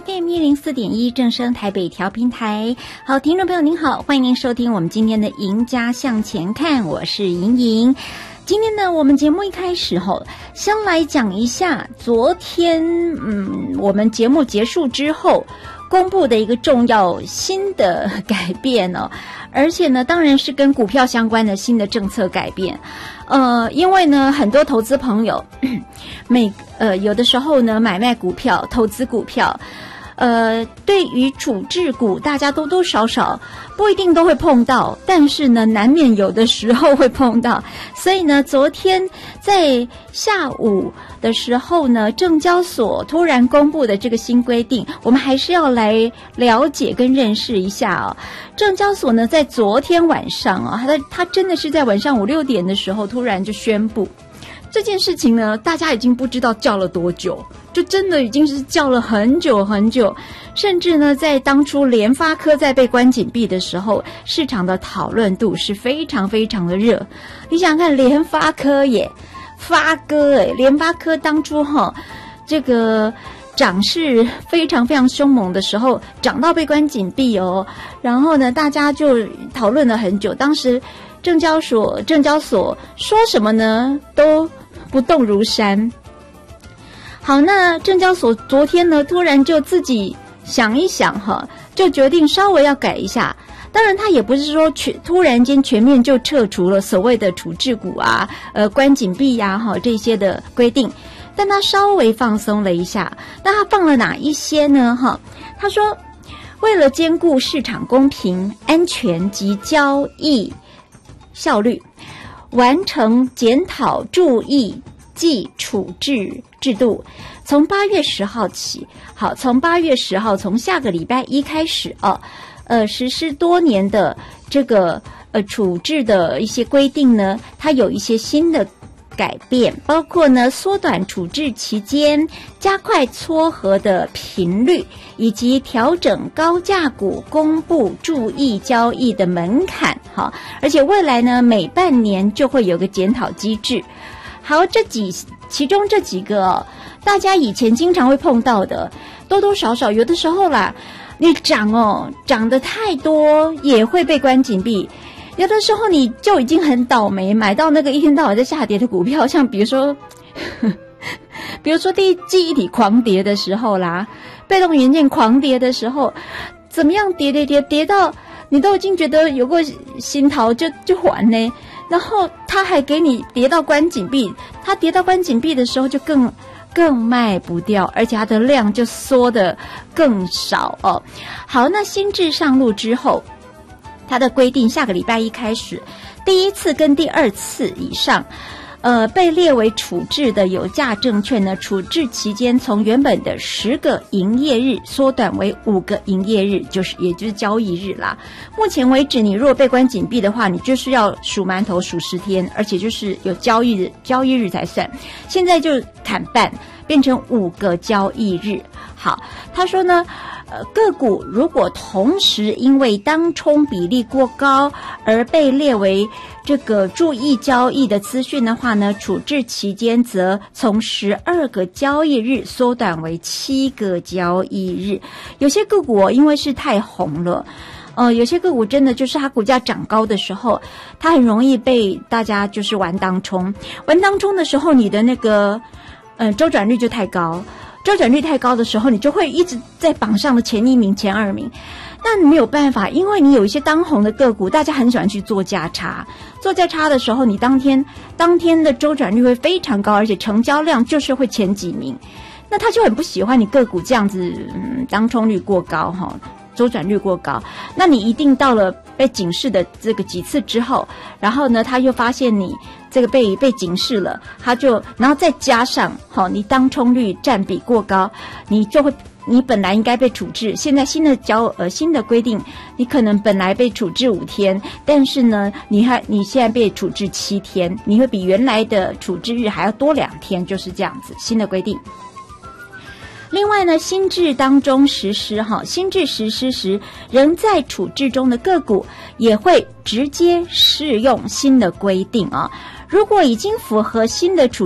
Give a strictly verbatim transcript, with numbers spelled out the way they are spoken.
F M 一零四点一正声台北调频台。好，听众朋友您好，欢迎您收听我们今天的赢家向前看，我是莹莹。今天呢，我们节目一开始后，先来讲一下昨天，嗯，我们节目结束之后公布的一个重要新的改变哦，而且呢，当然是跟股票相关的新的政策改变。呃，因为呢，很多投资朋友每呃有的时候呢买卖股票、投资股票，呃，对于处置股，大家多多少少不一定都会碰到，但是呢，难免有的时候会碰到。所以呢，昨天在下午的时候呢，证交所突然公布的这个新规定，我们还是要来了解跟认识一下哦。证交所呢，在昨天晚上啊、哦，它它真的是在晚上五六点的时候，突然就宣布这件事情呢，大家已经不知道叫了多久，就真的已经是叫了很久很久，甚至呢，在当初联发科在被关紧闭的时候，市场的讨论度是非常非常的热。你想想看，联发科耶，发哥哎，联发科当初哈，这个涨势非常非常凶猛的时候，涨到被关紧闭哦，然后呢，大家就讨论了很久。当时证交所证交所说什么呢？都不动如山。好，那证交所昨天呢，突然就自己想一想哈，就决定稍微要改一下。当然，他也不是说全突然间全面就撤除了所谓的处置股啊、呃关紧闭呀、啊、哈这些的规定，但他稍微放松了一下。那他放了哪一些呢？哈，他说，为了兼顾市场公平、安全及交易效率，完成检讨注意暨处置制度，从八月十号起，好，从八月十号，从下个礼拜一开始哦，呃，实施多年的这个呃处置的一些规定呢，它有一些新的改变，包括呢缩短处置期间、加快撮合的频率，以及调整高价股公布注意交易的门槛。好，而且未来呢每半年就会有个检讨机制。好，这几其中这几个哦，大家以前经常会碰到的，多多少少有的时候啦，你涨哦，涨得太多也会被关紧闭。有的时候你就已经很倒霉，买到那个一天到晚在下跌的股票，像比如说比如说第一记忆体狂跌的时候啦，被动元件狂跌的时候，怎么样跌跌跌跌到你都已经觉得有过心逃就就还呢，然后他还给你跌到关紧闭，他跌到关紧闭的时候就更更卖不掉，而且它的量就缩得更少哦。好，那新制上路之后，它的规定下个礼拜一开始，第一次跟第二次以上呃，被列为处置的有价证券呢，处置期间从原本的十个营业日缩短为五个营业日，就是也就是交易日啦。目前为止，你如果被关紧闭的话，你就是要数馒头数十天，而且就是有交易日，交易日才算。现在就砍半，变成五个交易日。好，他说呢，呃，个股如果同时因为当冲比例过高而被列为这个注意交易的资讯的话呢，处置期间则从十二个交易日缩短为七个交易日。有些个股、哦、因为是太红了，呃，有些个股真的就是它股价涨高的时候，它很容易被大家就是玩当冲，玩当冲的时候，你的那个呃周转率就太高。周转率太高的时候，你就会一直在榜上的前一名、前二名。那你没有办法，因为你有一些当红的个股，大家很喜欢去做价差。做价差的时候，你当天当天的周转率会非常高，而且成交量就是会前几名。那他就很不喜欢你个股这样子，嗯，当冲率过高哈。周转率过高，那你一定到了被警示的这个几次之后，然后呢，他又发现你这个被被警示了，他就然后再加上好、哦，你当冲率占比过高，你就会你本来应该被处置，现在新的交呃新的规定，你可能本来被处置五天，但是呢，你还你现在被处置七天，你会比原来的处置日还要多两天，就是这样子新的规定。另外呢，新制当中实施哈，新制实施时仍在处置中的个股也会直接适用新的规定啊。如果已经符合新的处